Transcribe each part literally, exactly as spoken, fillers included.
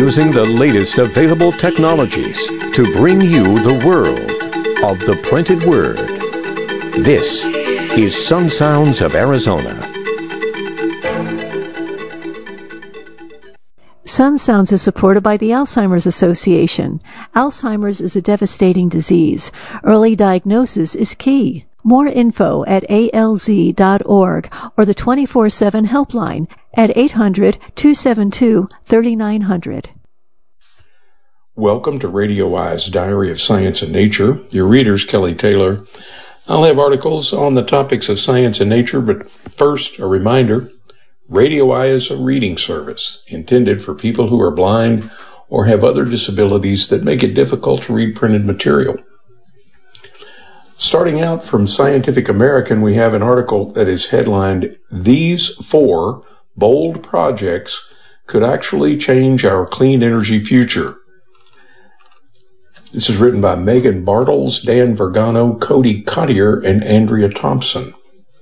using the latest available technologies to bring you the world of the printed word. This is Sun Sounds of Arizona. Sun Sounds is supported by the Alzheimer's Association. Alzheimer's is a devastating disease. Early diagnosis is key. More info at A L Z dot org or the twenty-four seven helpline at eight hundred, two seven two, three nine zero zero. Welcome to Radio Eye's Diary of Science and Nature. Your reader's Kelly Taylor. I'll have articles on the topics of science and nature, but first, a reminder, Radio Eye is a reading service intended for people who are blind or have other disabilities that make it difficult to read printed material. Starting out from Scientific American, we have an article that is headlined, "These Four Bold Projects Could Actually Change Our Clean Energy Future." This is written by Megan Bartels, Dan Vergano, Cody Cottier, and Andrea Thompson.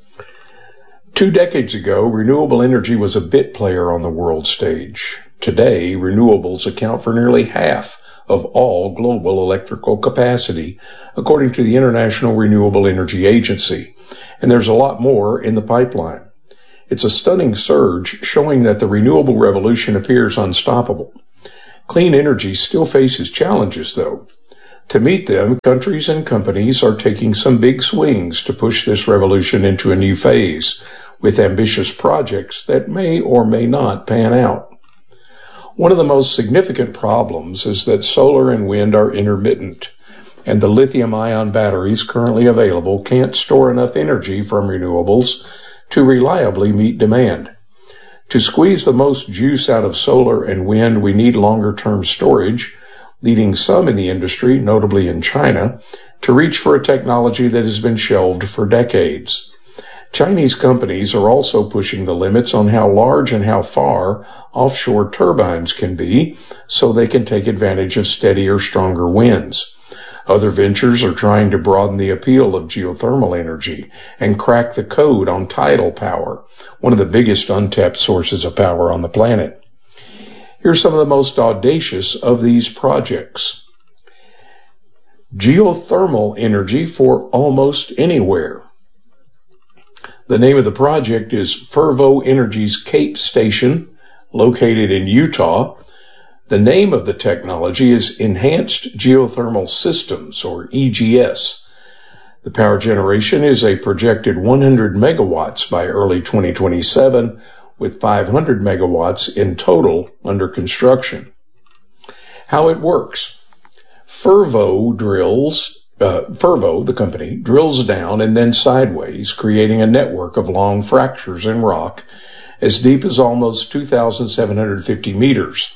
Two decades ago, renewable energy was a bit player on the world stage. Today, renewables account for nearly half of all global electrical capacity, according to the International Renewable Energy Agency, and there's a lot more in the pipeline. It's a stunning surge showing that the renewable revolution appears unstoppable. Clean energy still faces challenges, though. To meet them, countries and companies are taking some big swings to push this revolution into a new phase, with ambitious projects that may or may not pan out. One of the most significant problems is that solar and wind are intermittent, and the lithium-ion batteries currently available can't store enough energy from renewables to reliably meet demand. To squeeze the most juice out of solar and wind, we need longer-term storage, leading some in the industry, notably in China, to reach for a technology that has been shelved for decades. Chinese companies are also pushing the limits on how large and how far offshore turbines can be so they can take advantage of steadier, stronger winds. Other ventures are trying to broaden the appeal of geothermal energy and crack the code on tidal power, one of the biggest untapped sources of power on the planet. Here's some of the most audacious of these projects. Geothermal energy for almost anywhere. The name of the project is Fervo Energy's Cape Station, located in Utah. The name of the technology is Enhanced Geothermal Systems, or E G S. The power generation is a projected one hundred megawatts by early twenty twenty-seven, with five hundred megawatts in total under construction. How it works. Fervo drills Uh, Fervo, the company, drills down and then sideways, creating a network of long fractures in rock as deep as almost two thousand seven hundred fifty meters.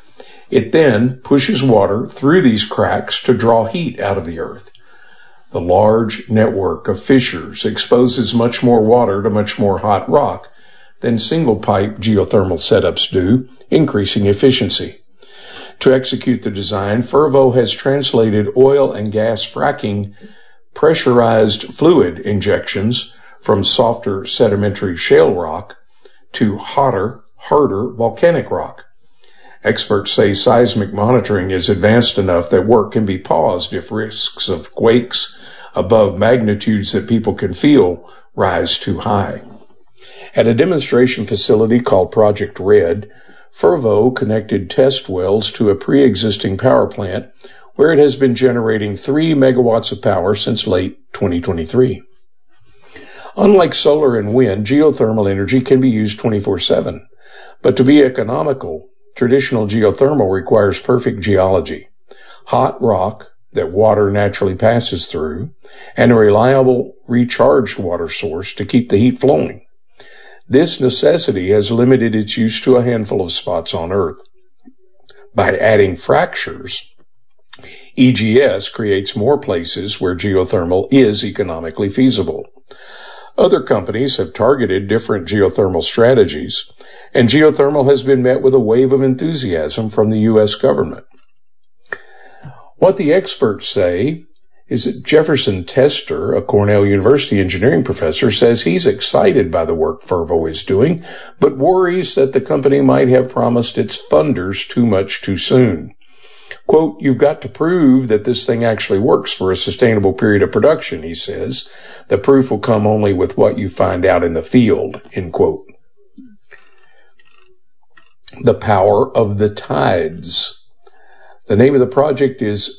It then pushes water through these cracks to draw heat out of the earth. The large network of fissures exposes much more water to much more hot rock than single-pipe geothermal setups do, increasing efficiency. To execute the design, Fervo has translated oil and gas fracking pressurized fluid injections from softer sedimentary shale rock to hotter, harder volcanic rock. Experts say seismic monitoring is advanced enough that work can be paused if risks of quakes above magnitudes that people can feel rise too high. At a demonstration facility called Project Red, Fervo connected test wells to a pre-existing power plant where it has been generating three megawatts of power since late twenty twenty-three. Unlike solar and wind, geothermal energy can be used twenty-four seven. But to be economical, traditional geothermal requires perfect geology, hot rock that water naturally passes through, and a reliable recharged water source to keep the heat flowing. This necessity has limited its use to a handful of spots on Earth. By adding fractures, E G S creates more places where geothermal is economically feasible. Other companies have targeted different geothermal strategies, and geothermal has been met with a wave of enthusiasm from the U S government. What the experts say is that Jefferson Tester, a Cornell University engineering professor, says he's excited by the work Fervo is doing, but worries that the company might have promised its funders too much too soon. Quote, "You've got to prove that this thing actually works for a sustainable period of production," he says. "The proof will come only with what you find out in the field," end quote. The power of the tides. The name of the project is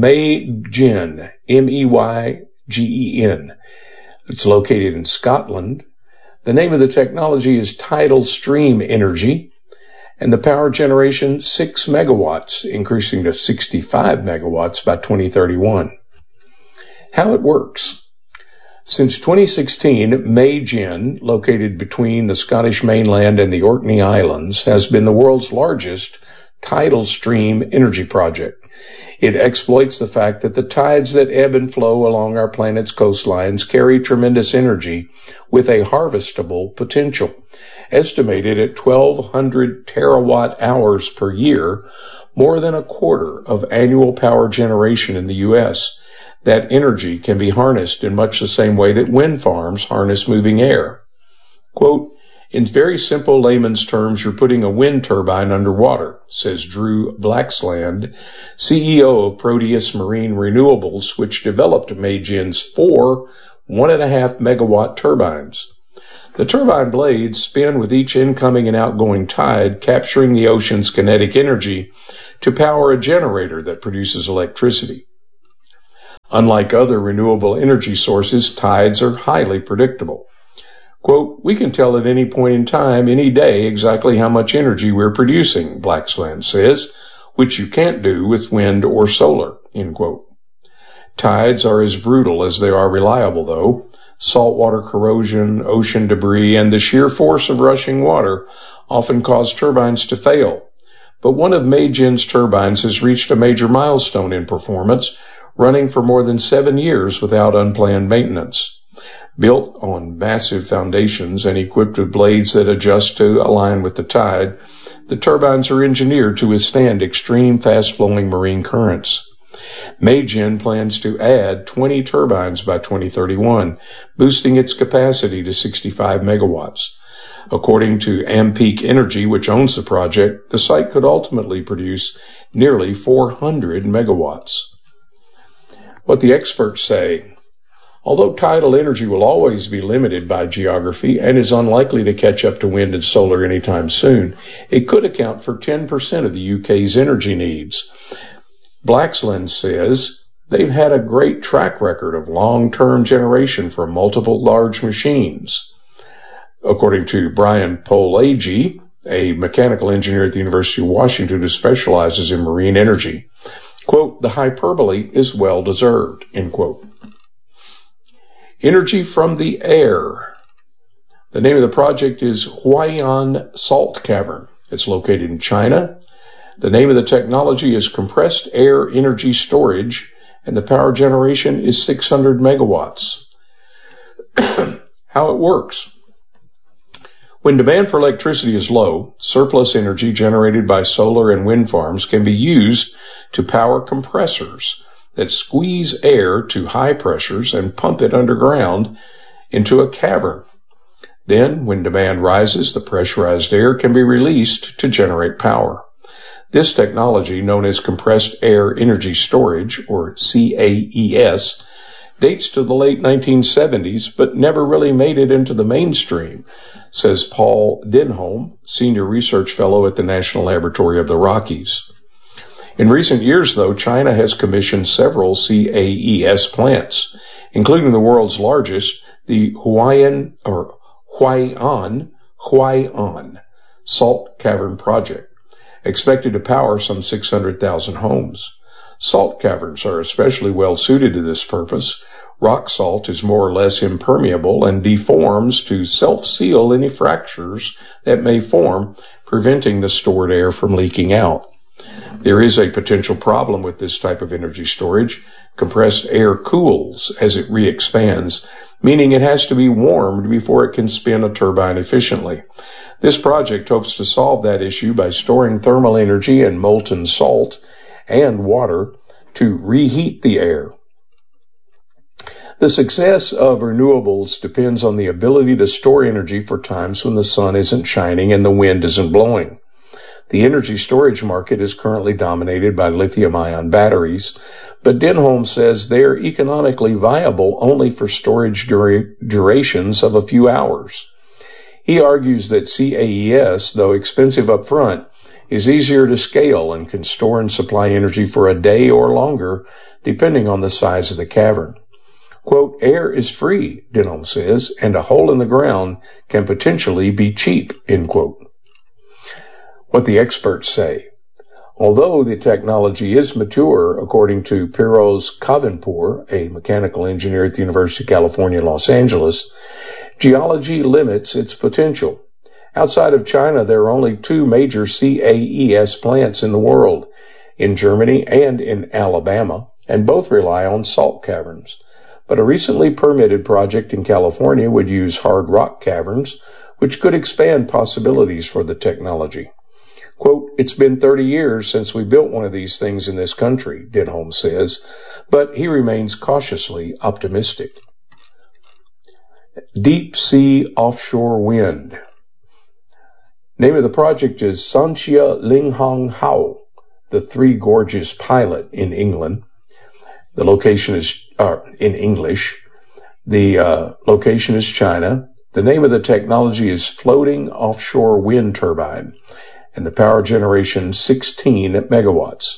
Meygen, M E Y G E N. It's located in Scotland. The name of the technology is tidal stream energy, and the power generation six megawatts, increasing to sixty-five megawatts by twenty thirty-one. How it works. Since twenty sixteen, Meygen, located between the Scottish mainland and the Orkney Islands, has been the world's largest tidal stream energy project. It exploits the fact that the tides that ebb and flow along our planet's coastlines carry tremendous energy with a harvestable potential. Estimated at twelve hundred terawatt hours per year, more than a quarter of annual power generation in the U S, that energy can be harnessed in much the same way that wind farms harness moving air. Quote, "In very simple layman's terms, you're putting a wind turbine underwater," says Drew Blaxland, C E O of Proteus Marine Renewables, which developed Meygen's four one and a half megawatt turbines. The turbine blades spin with each incoming and outgoing tide, capturing the ocean's kinetic energy to power a generator that produces electricity. Unlike other renewable energy sources, tides are highly predictable. Quote, "We can tell at any point in time, any day, exactly how much energy we're producing," Blaxland says, "which you can't do with wind or solar," end quote. Tides are as brutal as they are reliable, though. Saltwater corrosion, ocean debris, and the sheer force of rushing water often cause turbines to fail. But one of Meygen's turbines has reached a major milestone in performance, running for more than seven years without unplanned maintenance. Built on massive foundations and equipped with blades that adjust to align with the tide, the turbines are engineered to withstand extreme fast-flowing marine currents. Meygen plans to add twenty turbines by twenty thirty-one, boosting its capacity to sixty-five megawatts. According to Ampeak Energy, which owns the project, the site could ultimately produce nearly four hundred megawatts. What the experts say. Although tidal energy will always be limited by geography and is unlikely to catch up to wind and solar anytime soon, it could account for ten percent of the U K's energy needs. Blaxland says they've had a great track record of long-term generation from multiple large machines. According to Brian Polagi, a mechanical engineer at the University of Washington who specializes in marine energy, quote, "The hyperbole is well-deserved," end quote. Energy from the air. The name of the project is Huai'an Salt Cavern. It's located in China. The name of the technology is compressed air energy storage, and the power generation is six hundred megawatts. How it works. When demand for electricity is low, surplus energy generated by solar and wind farms can be used to power compressors that squeeze air to high pressures and pump it underground into a cavern. Then, when demand rises, the pressurized air can be released to generate power. This technology, known as compressed air energy storage, or C A E S, dates to the late nineteen seventies, but never really made it into the mainstream, says Paul Denholm, Senior Research Fellow at the National Laboratory of the Rockies. In recent years, though, China has commissioned several C A E S plants, including the world's largest, the Huai'an, or Huai'an, Huai'an Salt Cavern Project, expected to power some six hundred thousand homes. Salt caverns are especially well suited to this purpose. Rock salt is more or less impermeable and deforms to self-seal any fractures that may form, preventing the stored air from leaking out. There is a potential problem with this type of energy storage. Compressed air cools as it re-expands, meaning it has to be warmed before it can spin a turbine efficiently. This project hopes to solve that issue by storing thermal energy in molten salt and water to reheat the air. The success of renewables depends on the ability to store energy for times when the sun isn't shining and the wind isn't blowing. The energy storage market is currently dominated by lithium-ion batteries, but Denholm says they're economically viable only for storage dura- durations of a few hours. He argues that C A E S, though expensive up front, is easier to scale and can store and supply energy for a day or longer, depending on the size of the cavern. Quote, air is free, Denholm says, and a hole in the ground can potentially be cheap, end quote. What the experts say. Although the technology is mature, according to Piroz Kavanpour, a mechanical engineer at the University of California, Los Angeles, geology limits its potential. Outside of China, there are only two major C A E S plants in the world, in Germany and in Alabama, and both rely on salt caverns. But a recently permitted project in California would use hard rock caverns, which could expand possibilities for the technology. Quote, it's been thirty years since we built one of these things in this country, Denholm says, but he remains cautiously optimistic. Deep sea offshore wind. Name of the project is Sanxia Linghang Hao, the Three Gorges pilot in England. The location is, uh, in English. The uh, location is China. The name of the technology is Floating Offshore Wind Turbine, and the power generation sixteen megawatts.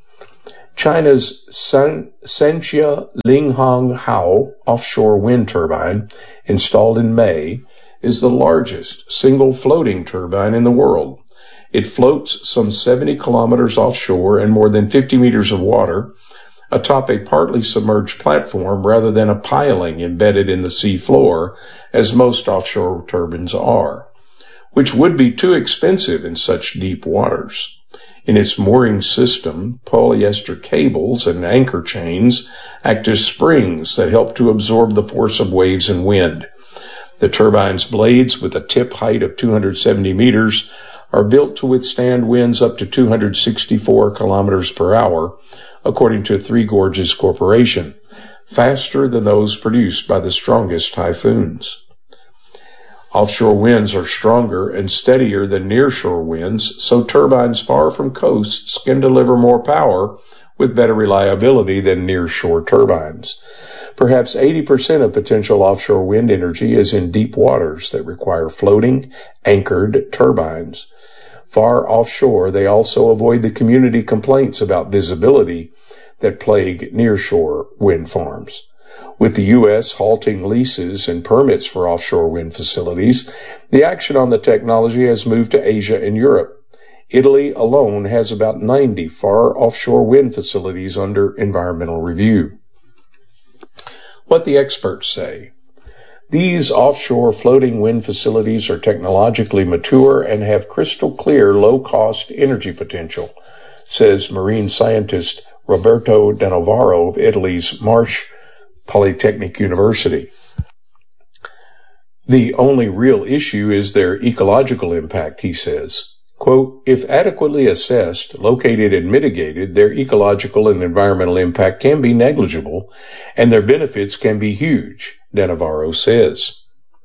China's San, Sanxia Linghang Hao offshore wind turbine, installed in May, is the largest single floating turbine in the world. It floats some seventy kilometers offshore and more than fifty meters of water atop a partly submerged platform rather than a piling embedded in the sea floor, as most offshore turbines are, which would be too expensive in such deep waters. In its mooring system, polyester cables and anchor chains act as springs that help to absorb the force of waves and wind. The turbine's blades, with a tip height of two hundred seventy meters, are built to withstand winds up to two hundred sixty-four kilometers per hour, according to Three Gorges Corporation, faster than those produced by the strongest typhoons. Offshore winds are stronger and steadier than nearshore winds, so turbines far from coasts can deliver more power with better reliability than nearshore turbines. Perhaps eighty percent of potential offshore wind energy is in deep waters that require floating, anchored turbines. Far offshore, they also avoid the community complaints about visibility that plague nearshore wind farms. With the U S halting leases and permits for offshore wind facilities, the action on the technology has moved to Asia and Europe. Italy alone has about ninety far offshore wind facilities under environmental review. What the experts say. These offshore floating wind facilities are technologically mature and have crystal clear low-cost energy potential, says marine scientist Roberto De Novaro of Italy's Marsh Polytechnic University. The only real issue is their ecological impact, he says. Quote, if adequately assessed, located, and mitigated, their ecological and environmental impact can be negligible, and their benefits can be huge, De Novaro says.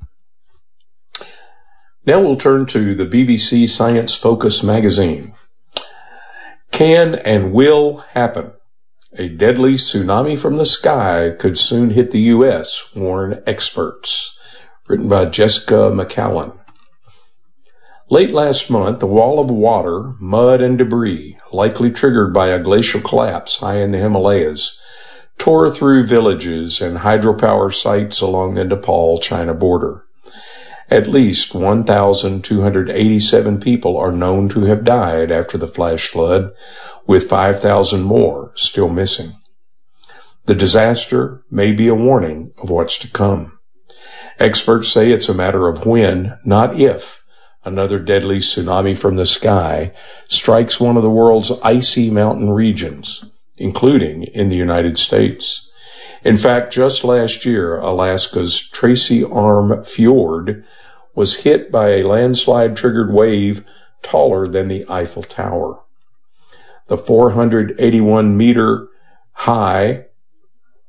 Now we'll turn to the B B C Science Focus magazine. Can and will happen. A deadly tsunami from the sky could soon hit the U S, warn experts. Written by Jessica McCallan. Late last month, a wall of water, mud, and debris, likely triggered by a glacial collapse high in the Himalayas, tore through villages and hydropower sites along the Nepal-China border. At least one thousand two hundred eighty-seven people are known to have died after the flash flood, with five thousand more still missing. The disaster may be a warning of what's to come. Experts say it's a matter of when, not if, another deadly tsunami from the sky strikes one of the world's icy mountain regions, including in the United States. In fact, just last year, Alaska's Tracy Arm Fjord was hit by a landslide-triggered wave taller than the Eiffel Tower. The four hundred eighty-one meter high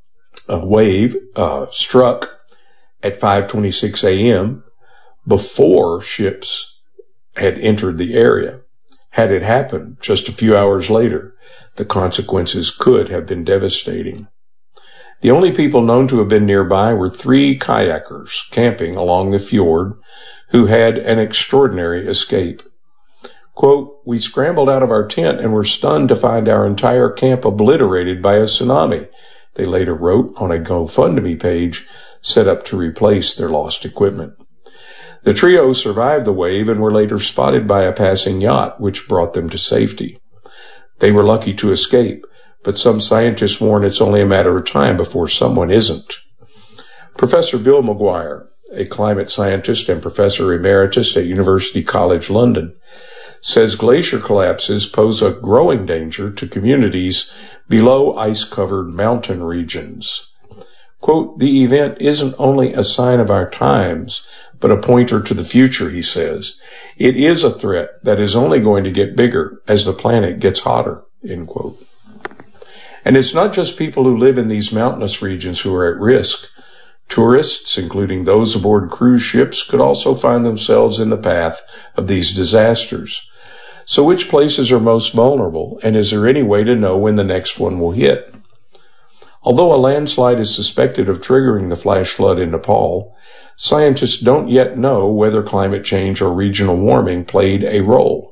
A wave uh, struck at five twenty-six a.m. before ships had entered the area. Had it happened just a few hours later, the consequences could have been devastating. The only people known to have been nearby were three kayakers camping along the fjord who had an extraordinary escape. Quote, "We scrambled out of our tent and were stunned to find our entire camp obliterated by a tsunami," they later wrote on a GoFundMe page set up to replace their lost equipment. The trio survived the wave and were later spotted by a passing yacht, which brought them to safety. They were lucky to escape, but some scientists warn it's only a matter of time before someone isn't. Professor Bill McGuire, a climate scientist and professor emeritus at University College London, says glacier collapses pose a growing danger to communities below ice-covered mountain regions. Quote, "The event isn't only a sign of our times, but a pointer to the future," he says. "It is a threat that is only going to get bigger as the planet gets hotter," end quote. And it's not just people who live in these mountainous regions who are at risk. Tourists, including those aboard cruise ships, could also find themselves in the path of these disasters. So which places are most vulnerable, and is there any way to know when the next one will hit? Although a landslide is suspected of triggering the flash flood in Nepal, scientists don't yet know whether climate change or regional warming played a role.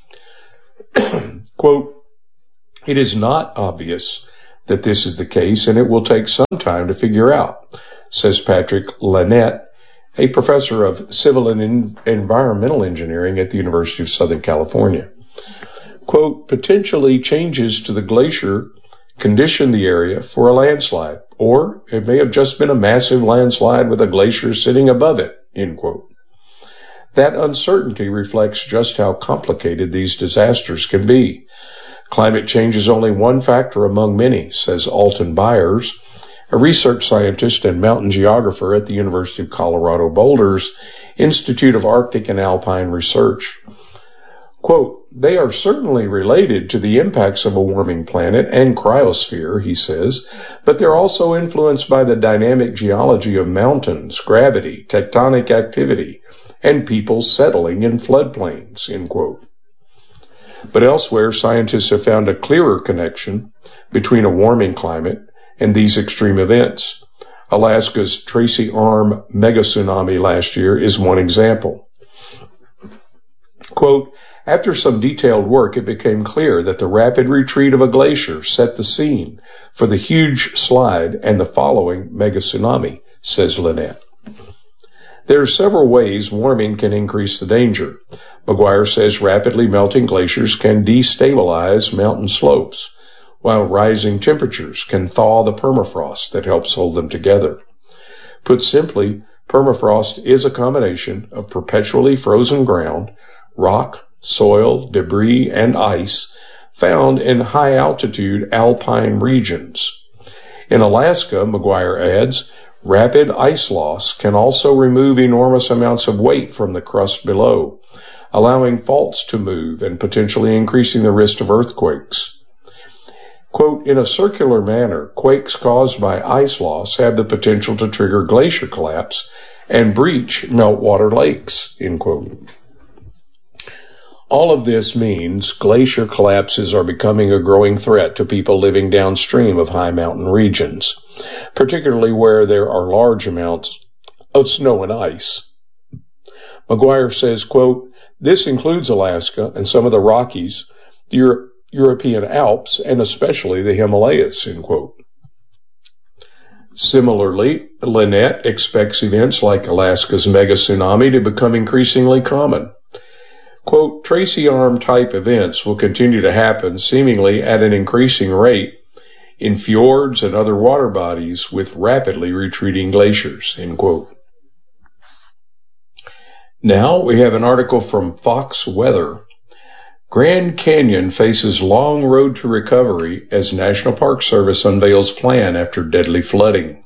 Quote, "It is not obvious that this is the case, and it will take some time to figure out," says Patrick Lynette, a professor of civil and environmental engineering at the University of Southern California. Quote, "Potentially changes to the glacier condition the area for a landslide, or it may have just been a massive landslide with a glacier sitting above it," end quote. That uncertainty reflects just how complicated these disasters can be. Climate change is only one factor among many, says Alton Byers, a research scientist and mountain geographer at the University of Colorado Boulder's Institute of Arctic and Alpine Research. Quote, "They are certainly related to the impacts of a warming planet and cryosphere," he says, "but they're also influenced by the dynamic geology of mountains, gravity, tectonic activity, and people settling in floodplains," end quote. But elsewhere, scientists have found a clearer connection between a warming climate and these extreme events. Alaska's Tracy Arm mega tsunami last year is one example. Quote, "After some detailed work, it became clear that the rapid retreat of a glacier set the scene for the huge slide and the following mega tsunami," says Lynette. There are several ways warming can increase the danger. McGuire says rapidly melting glaciers can destabilize mountain slopes, while rising temperatures can thaw the permafrost that helps hold them together. Put simply, permafrost is a combination of perpetually frozen ground, rock, soil, debris, and ice found in high-altitude alpine regions. In Alaska, McGuire adds, rapid ice loss can also remove enormous amounts of weight from the crust below, allowing faults to move and potentially increasing the risk of earthquakes. Quote, "In a circular manner, quakes caused by ice loss have the potential to trigger glacier collapse and breach meltwater lakes," end quote. All of this means glacier collapses are becoming a growing threat to people living downstream of high mountain regions, particularly where there are large amounts of snow and ice. McGuire says, quote, "This includes Alaska and some of the Rockies, the Euro- European Alps, and especially the Himalayas," end quote. Similarly, Lynette expects events like Alaska's mega tsunami to become increasingly common. Quote, "Tracy Arm type events will continue to happen seemingly at an increasing rate in fjords and other water bodies with rapidly retreating glaciers," end quote. Now we have an article from Fox Weather. Grand Canyon faces long road to recovery as National Park Service unveils plan after deadly flooding.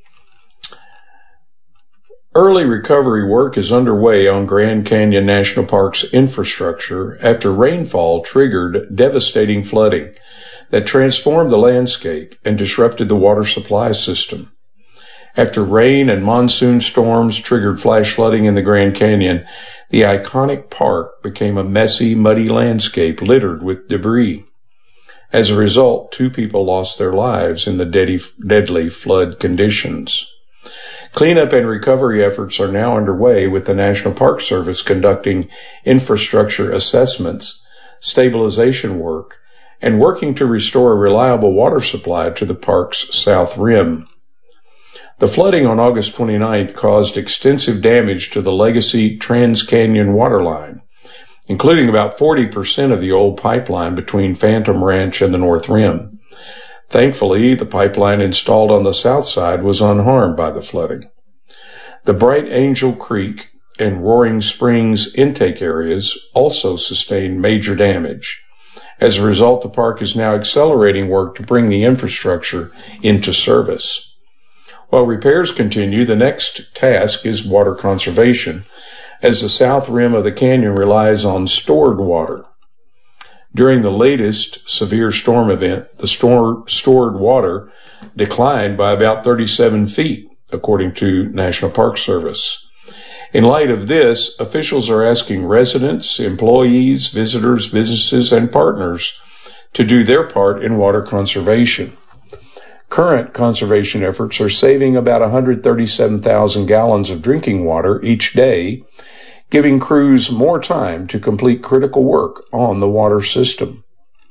Early recovery work is underway on Grand Canyon National Park's infrastructure after rainfall triggered devastating flooding that transformed the landscape and disrupted the water supply system. After rain and monsoon storms triggered flash flooding in the Grand Canyon, the iconic park became a messy, muddy landscape littered with debris. As a result, two people lost their lives in the deadly, deadly flood conditions. Cleanup and recovery efforts are now underway, with the National Park Service conducting infrastructure assessments, stabilization work, and working to restore a reliable water supply to the park's south rim. The flooding on August twenty-ninth caused extensive damage to the legacy Trans-Canyon waterline, including about forty percent of the old pipeline between Phantom Ranch and the North Rim. Thankfully, the pipeline installed on the south side was unharmed by the flooding. The Bright Angel Creek and Roaring Springs intake areas also sustained major damage. As a result, the park is now accelerating work to bring the infrastructure into service. While repairs continue, the next task is water conservation, as the south rim of the canyon relies on stored water. During the latest severe storm event, the store, stored water declined by about thirty-seven feet, according to National Park Service. In light of this, officials are asking residents, employees, visitors, businesses, and partners to do their part in water conservation. Current conservation efforts are saving about one hundred thirty-seven thousand gallons of drinking water each day, giving crews more time to complete critical work on the water system.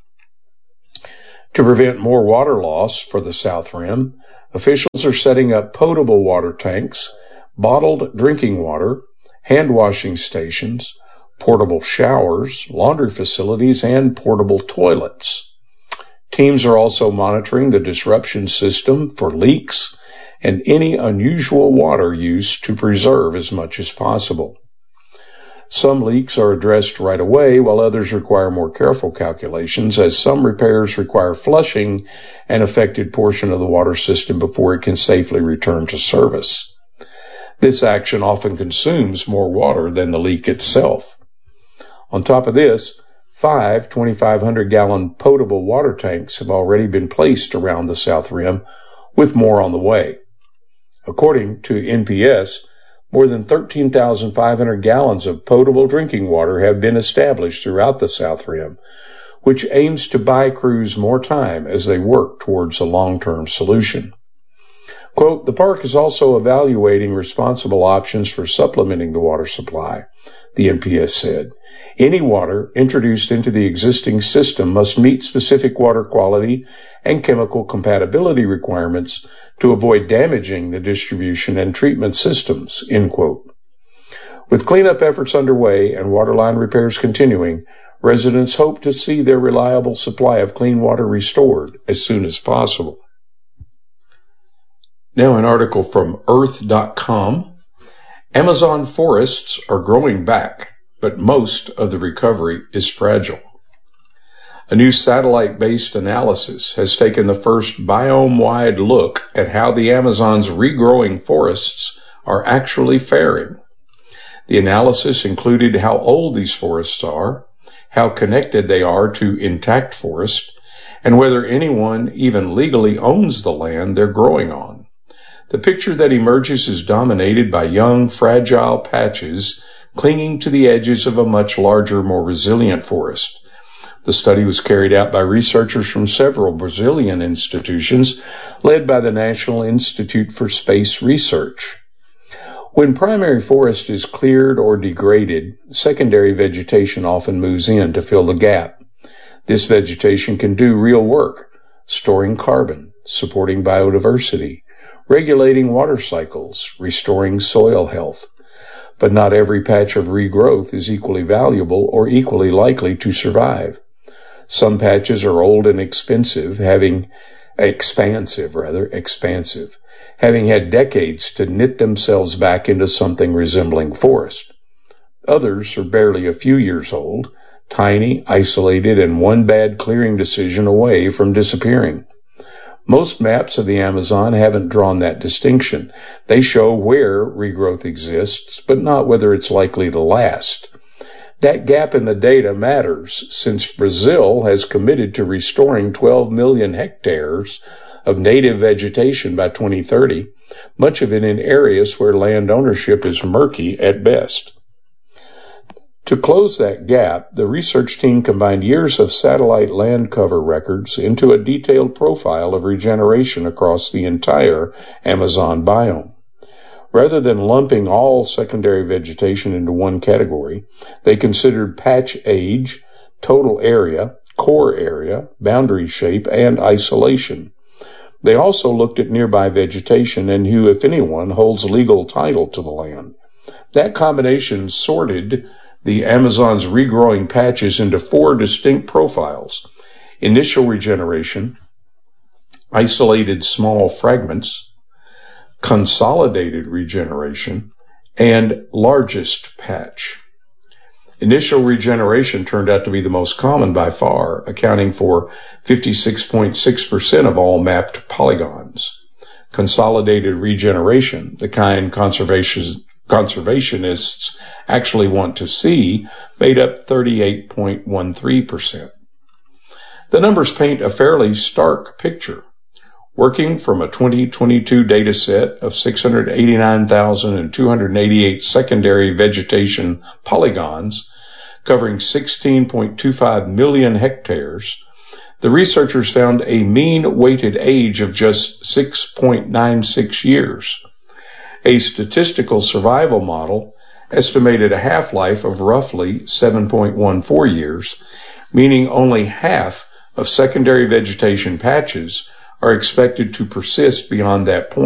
To prevent more water loss for the South Rim, officials are setting up potable water tanks, bottled drinking water, hand washing stations, portable showers, laundry facilities, and portable toilets. Teams are also monitoring the disruption system for leaks and any unusual water use to preserve as much as possible. Some leaks are addressed right away, while others require more careful calculations, as some repairs require flushing an affected portion of the water system before it can safely return to service. This action often consumes more water than the leak itself. On top of this, five twenty-five hundred gallon potable water tanks have already been placed around the South Rim, with more on the way. According to N P S, more than thirteen thousand five hundred gallons of potable drinking water have been established throughout the South Rim, which aims to buy crews more time as they work towards a long-term solution. Quote, the park is also evaluating responsible options for supplementing the water supply, the N P S said. Any water introduced into the existing system must meet specific water quality and chemical compatibility requirements to avoid damaging the distribution and treatment systems, end quote. With cleanup efforts underway and waterline repairs continuing, residents hope to see their reliable supply of clean water restored as soon as possible. Now an article from earth dot com. Amazon forests are growing back, but most of the recovery is fragile. A new satellite-based analysis has taken the first biome-wide look at how the Amazon's regrowing forests are actually faring. The analysis included how old these forests are, how connected they are to intact forest, and whether anyone even legally owns the land they're growing on. The picture that emerges is dominated by young, fragile patches clinging to the edges of a much larger, more resilient forest. The study was carried out by researchers from several Brazilian institutions, led by the National Institute for Space Research. When primary forest is cleared or degraded, secondary vegetation often moves in to fill the gap. This vegetation can do real work, storing carbon, supporting biodiversity, regulating water cycles, restoring soil health. But not every patch of regrowth is equally valuable or equally likely to survive. Some patches are old and expensive, having expansive, rather, expansive, having had decades to knit themselves back into something resembling forest. Others are barely a few years old, tiny, isolated, and one bad clearing decision away from disappearing. Most maps of the Amazon haven't drawn that distinction. They show where regrowth exists, but not whether it's likely to last. That gap in the data matters since Brazil has committed to restoring twelve million hectares of native vegetation by twenty thirty, much of it in areas where land ownership is murky at best. To close that gap, the research team combined years of satellite land cover records into a detailed profile of regeneration across the entire Amazon biome. Rather than lumping all secondary vegetation into one category, they considered patch age, total area, core area, boundary shape, and isolation. They also looked at nearby vegetation and who, if anyone, holds legal title to the land. That combination sorted the Amazon's regrowing patches into four distinct profiles: initial regeneration, isolated small fragments, consolidated regeneration, and largest patch. Initial regeneration turned out to be the most common by far, accounting for fifty-six point six percent of all mapped polygons. Consolidated regeneration, the kind conservation, conservationists actually want to see, made up thirty-eight point one three percent. The numbers paint a fairly stark picture. Working from a twenty twenty-two data set of six hundred eighty-nine thousand two hundred eighty-eight secondary vegetation polygons covering sixteen point two five million hectares, the researchers found a mean weighted age of just six point nine six years. A statistical survival model estimated a half-life of roughly seven point one four years, meaning only half of secondary vegetation patches are expected to persist beyond that point.